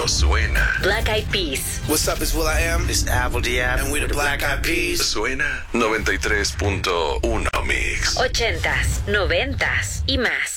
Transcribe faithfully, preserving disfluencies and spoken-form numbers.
Esto suena. Black Eyed Peas. What's up, it's Will I Am. It's Apple Diab. And we're the Black Eyed Peas. Suena noventa y tres punto uno Mix. Ochentas, noventas y más.